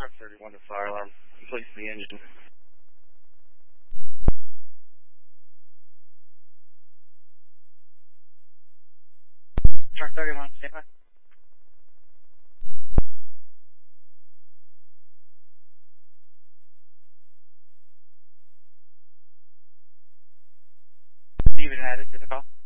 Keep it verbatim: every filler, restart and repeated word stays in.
Truck thirty-one to fire alarm. Complete the engine. Truck thirty-one, stand by. Steven added to the call.